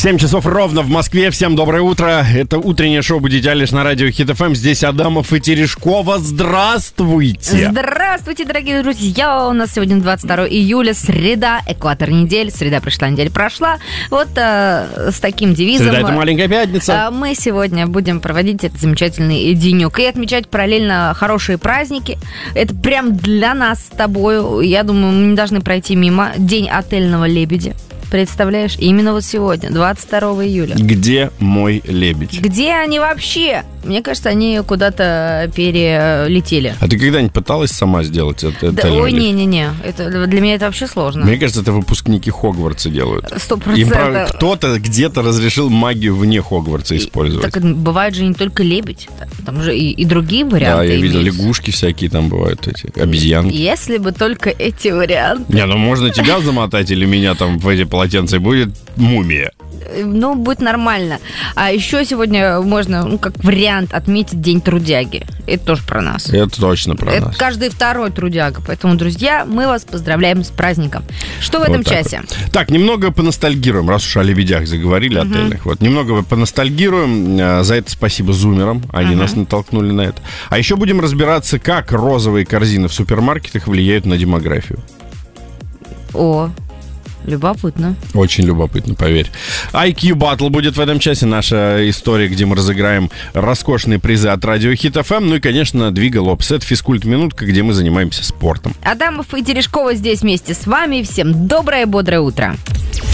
7 часов ровно в Москве. Всем доброе утро. Это утреннее шоу «Будите Алиш» на радио Хит ФМ. Здесь Адамов и Терешкова. Здравствуйте. Здравствуйте, дорогие друзья. У нас сегодня 22 июля, среда, экватор недели. Среда пришла, неделя прошла. Вот с таким девизом. Среда — это маленькая пятница. Мы сегодня будем проводить этот замечательный денек и отмечать параллельно хорошие праздники. Это прям для нас с тобой. Я думаю, мы не должны пройти мимо. День отельного лебедя. Представляешь? Именно вот сегодня, 22 июля. Где мой лебедь? Где они вообще? Мне кажется, они куда-то перелетели. А ты когда-нибудь пыталась сама сделать это? Да, ой, не-не-не. Для меня это вообще сложно. Мне кажется, это выпускники Хогвартса делают. 100%. Кто-то где-то разрешил магию вне Хогвартса использовать. Так бывает же не только лебедь. Там же и другие варианты. Да, я видел, имеются. Лягушки всякие там бывают, эти обезьянки. Если бы только эти варианты. Не, ну можно тебя замотать или меня там в эти полотенца, и будет мумия. Ну, будет нормально. А еще сегодня можно, как вариант, отметить День трудяги. Это тоже про нас. Это точно про Это нас. каждый второй трудяга. Поэтому, друзья, мы вас поздравляем с праздником. Что в этом Вот так часе? Вот. Так, немного поностальгируем, раз уж о лебедях заговорили, отельных. Вот, немного поностальгируем. За это спасибо зумерам. Они нас натолкнули на это. А еще будем разбираться, как розовые корзины в супермаркетах влияют на демографию. О, любопытно. Очень любопытно, поверь. IQ Battle будет в этом часе. Наша история, где мы разыграем роскошные призы от радио Хит ФМ. Ну и, конечно, Двига Лопес. Это физкульт-минутка, где мы занимаемся спортом. Адамов и Терешкова здесь вместе с вами. Всем доброе, бодрое утро.